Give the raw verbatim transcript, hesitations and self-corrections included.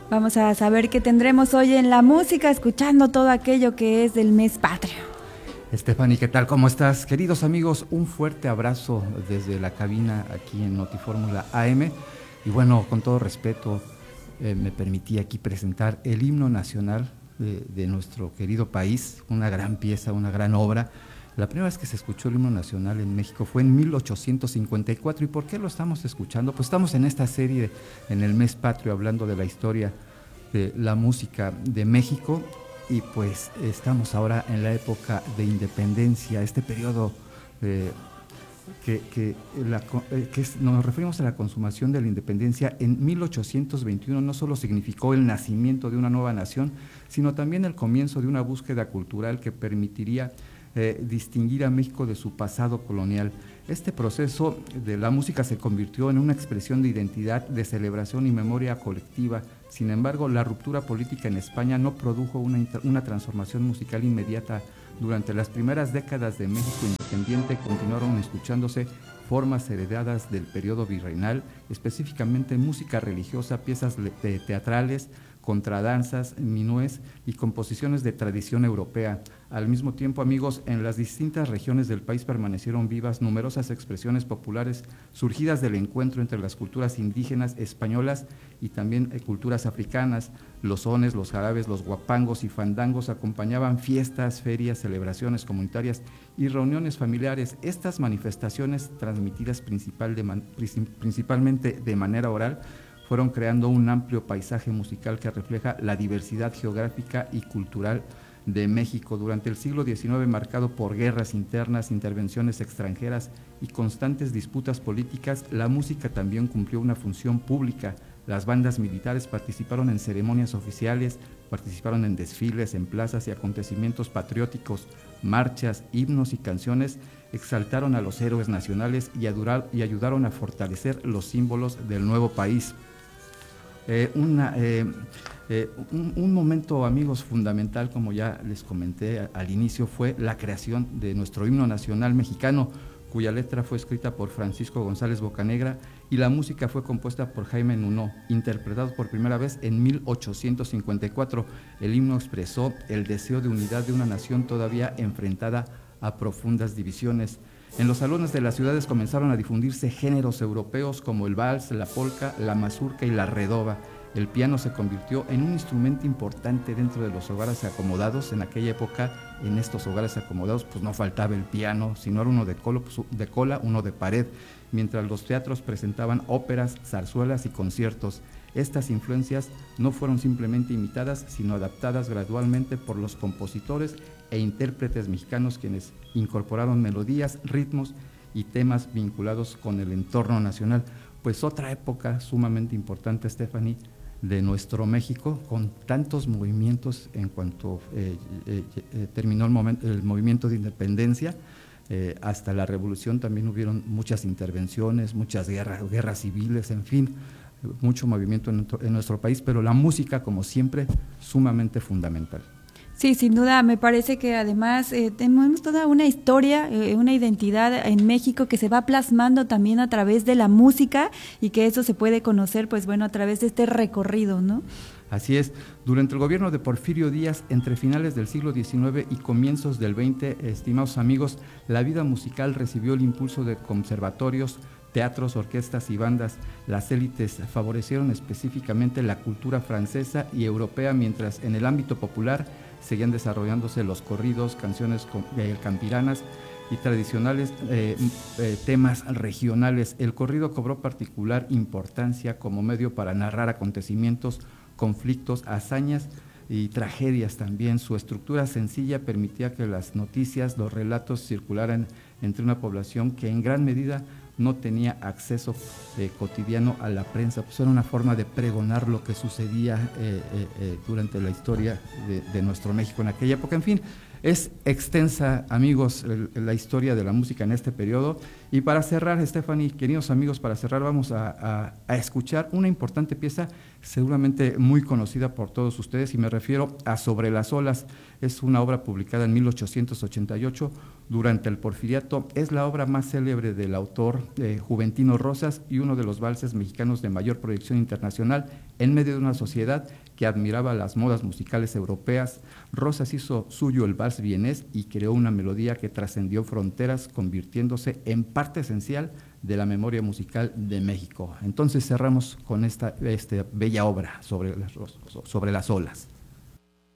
Vamos a saber qué tendremos hoy en la música, escuchando todo aquello que es del mes patrio. Stephanie, ¿qué tal? ¿Cómo estás? Queridos amigos, un fuerte abrazo desde la cabina aquí en Notifórmula A M. Y bueno, con todo respeto, eh, me permití aquí presentar el himno nacional de, de nuestro querido país, una gran pieza, una gran obra. La primera vez que se escuchó el himno nacional en México fue en mil ochocientos cincuenta y cuatro. ¿Y por qué lo estamos escuchando? Pues estamos en esta serie, en el mes patrio, hablando de la historia de la música de México. Y pues estamos ahora en la época de independencia, este periodo eh, que, que, la, que es, nos referimos a la consumación de la independencia en mil ochocientos veintiuno. No solo significó el nacimiento de una nueva nación, sino también el comienzo de una búsqueda cultural que permitiría eh, distinguir a México de su pasado colonial. Este proceso de la música se convirtió en una expresión de identidad, de celebración y memoria colectiva. Sin embargo, la ruptura política en España no produjo una, una transformación musical inmediata. Durante las primeras décadas de México independiente continuaron escuchándose formas heredadas del periodo virreinal, específicamente música religiosa, piezas teatrales, contradanzas, minués y composiciones de tradición europea. Al mismo tiempo, amigos, en las distintas regiones del país permanecieron vivas numerosas expresiones populares surgidas del encuentro entre las culturas indígenas españolas y también eh, culturas africanas. Los sones, los jarabes, los guapangos y fandangos acompañaban fiestas, ferias, celebraciones comunitarias y reuniones familiares. Estas manifestaciones, transmitidas principal de man, principalmente de manera oral, fueron creando un amplio paisaje musical que refleja la diversidad geográfica y cultural de México. Durante el siglo diecinueve, marcado por guerras internas, intervenciones extranjeras y constantes disputas políticas, la música también cumplió una función pública. Las bandas militares participaron en ceremonias oficiales, participaron en desfiles, en plazas y acontecimientos patrióticos, marchas, himnos y canciones exaltaron a los héroes nacionales y, adurar, y ayudaron a fortalecer los símbolos del nuevo país. Eh, una, eh, eh, un, un momento, amigos, fundamental, como ya les comenté a, al inicio, fue la creación de nuestro himno nacional mexicano, cuya letra fue escrita por Francisco González Bocanegra y la música fue compuesta por Jaime Nuno, interpretado por primera vez en mil ochocientos cincuenta y cuatro. El himno expresó el deseo de unidad de una nación todavía enfrentada a profundas divisiones. En los salones de las ciudades comenzaron a difundirse géneros europeos como el vals, la polka, la mazurca y la redoba. El piano se convirtió en un instrumento importante dentro de los hogares acomodados. En aquella época, en estos hogares acomodados, pues no faltaba el piano, sino era uno de cola, de cola, uno de pared, mientras los teatros presentaban óperas, zarzuelas y conciertos. Estas influencias no fueron simplemente imitadas, sino adaptadas gradualmente por los compositores e intérpretes mexicanos, quienes incorporaron melodías, ritmos y temas vinculados con el entorno nacional. Pues otra época sumamente importante, Stephanie, de nuestro México, con tantos movimientos en cuanto eh, eh, eh, terminó el, momento, el movimiento de independencia, eh, hasta la revolución también hubieron muchas intervenciones, muchas guerras, guerras civiles, en fin, mucho movimiento en nuestro, en nuestro país, pero la música, como siempre, sumamente fundamental. Sí, sin duda, me parece que además eh, tenemos toda una historia, eh, una identidad en México que se va plasmando también a través de la música y que eso se puede conocer, pues bueno, a través de este recorrido, ¿no? Así es, durante el gobierno de Porfirio Díaz, entre finales del siglo diecinueve y comienzos del veinte, estimados amigos, la vida musical recibió el impulso de conservatorios, teatros, orquestas y bandas. Las élites favorecieron específicamente la cultura francesa y europea, mientras en el ámbito popular seguían desarrollándose los corridos, canciones eh, campiranas y tradicionales eh, eh, temas regionales. El corrido cobró particular importancia como medio para narrar acontecimientos, conflictos, hazañas y tragedias también. Su estructura sencilla permitía que las noticias, los relatos circularan entre una población que en gran medida no tenía acceso eh, cotidiano a la prensa. Pues era una forma de pregonar lo que sucedía eh, eh, eh, durante la historia de, de nuestro México en aquella época. En fin, es extensa, amigos, el, la historia de la música en este periodo Y para cerrar, Stephanie, queridos amigos, para cerrar vamos a, a, a escuchar una importante pieza, seguramente muy conocida por todos ustedes, y me refiero a Sobre las olas. Es una obra publicada en mil ochocientos ochenta y ocho durante el Porfiriato. Es la obra más célebre del autor eh, Juventino Rosas y uno de los valses mexicanos de mayor proyección internacional en medio de una sociedad que admiraba las modas musicales europeas. Rosas hizo suyo el vals vienés y creó una melodía que trascendió fronteras, convirtiéndose en parte esencial de la memoria musical de México. Entonces cerramos con esta, esta bella obra sobre las, sobre las olas.